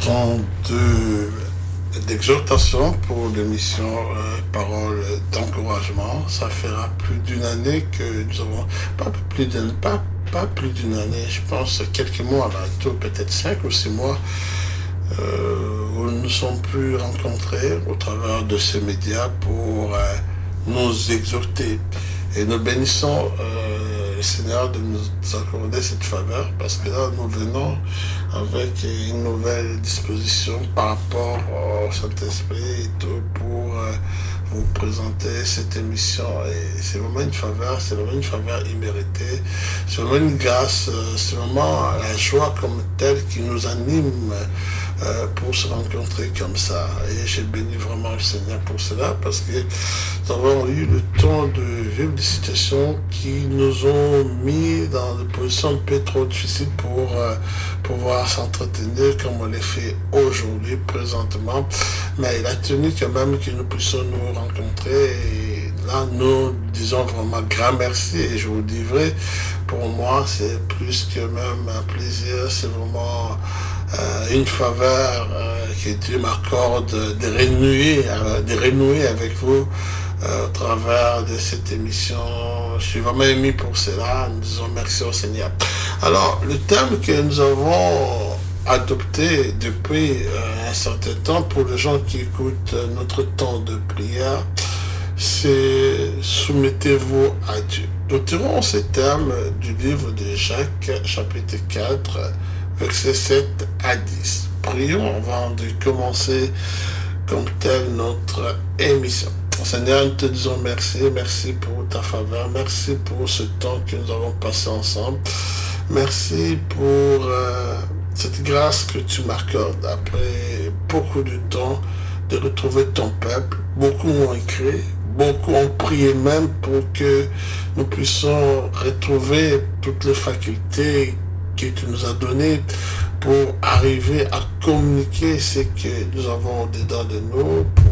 temps d'exhortation pour l'émission Parole d'encouragement. Ça fera plus d'une année que nous avons, pas plus d'une année, je pense quelques mois là, peut-être 5 ou 6 mois, où nous nous sommes plus rencontrés au travers de ces médias pour nous exhorter. Et nous bénissons le Seigneur de nous accorder cette faveur parce que là, nous venons avec une nouvelle disposition par rapport au Saint-Esprit et tout pour vous présenter cette émission. Et c'est vraiment une faveur, c'est vraiment une faveur imméritée, c'est vraiment une grâce, c'est vraiment la joie comme telle qui nous anime pour se rencontrer comme ça. Et j'ai béni vraiment le Seigneur pour cela parce que nous avons eu le temps de vivre des situations qui nous ont mis dans des positions un peu trop difficiles pour pouvoir s'entretenir comme on le fait aujourd'hui, présentement. Mais il a tenu quand même que nous puissions nous rencontrer. Et là, nous disons vraiment grand merci. Et je vous dis vrai, pour moi, c'est plus que même un plaisir. C'est vraiment une faveur que Dieu m'accorde de renouer avec vous au travers de cette émission. Je suis vraiment ému pour cela. Nous disons merci au Seigneur. Alors, le thème que nous avons adopté depuis un certain temps pour les gens qui écoutent notre temps de prière, c'est soumettez-vous à Dieu. Nous tirons ce thème du livre de Jacques, chapitre 4, versets 7 à 10. Prions avant de commencer comme telle notre émission. Seigneur, nous te disons merci, merci pour ta faveur, merci pour ce temps que nous avons passé ensemble, merci pour cette grâce que tu m'accordes après beaucoup de temps de retrouver ton peuple. Beaucoup ont écrit, beaucoup ont prié même pour que nous puissions retrouver toutes les facultés que tu nous as données pour arriver à communiquer ce que nous avons au-dedans de nous, pour